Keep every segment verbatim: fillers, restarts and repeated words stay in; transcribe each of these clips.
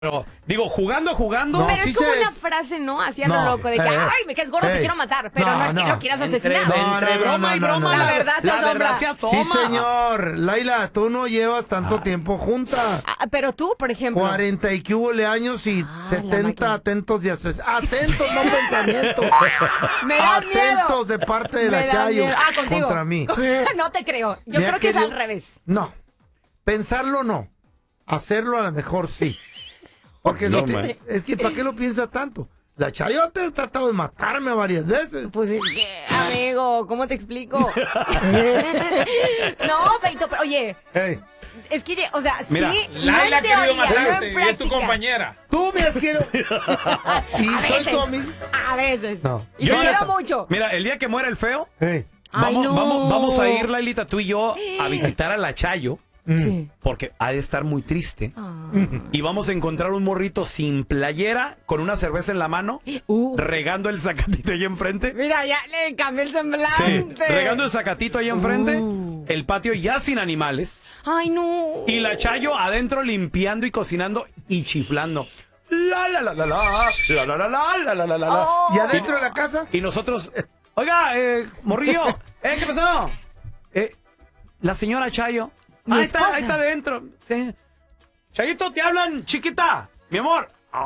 Pero, digo, jugando, jugando. No, pero sí es como se una es... frase, ¿no? Así a no, lo loco, de que, eh, ay, me quedas gordo, eh, te quiero matar. Pero no, no, es que no. lo quieras Entre, asesinar. no, entre no, broma no, y no, broma, no, la, la verdad se la asombra. verdad se asoma. Sí, señor. Laila, tú no llevas tanto ah. tiempo junta. Ah, pero tú, por ejemplo. cuarenta y que hubo años y Ah, setenta atentos y ases... Atentos, no pensamientos. Me da miedo. Atentos de parte de Me la da Chayo miedo. Ah, contigo. contra mí. No te creo. Yo Me ha creo que es querido- al revés. No. Pensarlo no. Hacerlo a lo mejor sí. Porque No lo que- más. es que ¿para qué lo piensas tanto? La Chayo te ha tratado de matarme varias veces. Pues es que, amigo, ¿cómo te explico? No, Feito, pero oye, Hey, es que, o sea, Mira, sí, Laila no ha en querido teoría, no matarte en y es tu práctica. compañera. tú me has querido. Y A soy veces, tu amigo. a veces. No. Y Yo te quiero neta- mucho. Mira, el día que muera el feo, Hey. Ay, vamos, no. vamos, vamos a ir, Lailita, tú y yo, a visitar a la Chayo, Sí. porque ha de estar muy triste. Ah. Y vamos a encontrar un morrito sin playera, con una cerveza en la mano, Uh. regando el zacatito ahí enfrente. Mira, ya le cambié el semblante. Sí, regando el zacatito ahí enfrente, Uh. el patio ya sin animales, Ay, no. y la Chayo adentro limpiando y cocinando y chiflando. La la la la la la la la la la la la la. Oh. ¿Y adentro de la casa? Y nosotros, oiga, eh, morrillo, ¿eh, qué pasó? Eh, la señora Chayo. Mi Ahí está, esposa. ahí está adentro. Sí. Chayito, te hablan, chiquita, mi amor.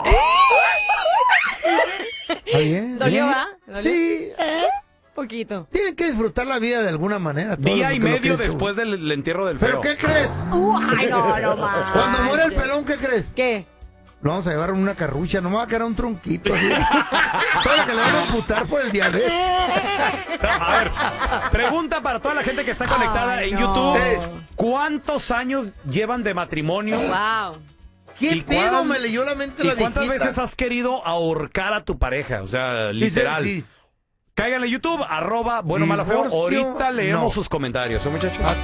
¿Está bien? ¿Dolió, ¿Sí? va? ¿Dolió? Sí. Poquito. Tienen que disfrutar la vida de alguna manera. todo Día lo y que- lo medio que he hecho. después del el entierro del feo. ¿Pero qué crees? Uh, ay, no, no más. Cuando muere el pelón, ¿qué crees? ¿Qué? Lo vamos a llevar en una carrucha, no me va a quedar un tronquito. Así. Para que le van a amputar por el diabetes. A ver, pregunta para toda la gente que está conectada Ay, en no. YouTube. Eh. ¿Cuántos años llevan de matrimonio? Wow. ¿Qué ¿Y pedo cuán- me leyó la mente ¿Y la cuántas viejita? veces has querido ahorcar a tu pareja? O sea, Sí, literal. sí, sí. Cáiganle a YouTube, arroba bueno, mala, feo. Divorcio, Ahorita leemos no. sus comentarios, ¿eh, muchachos?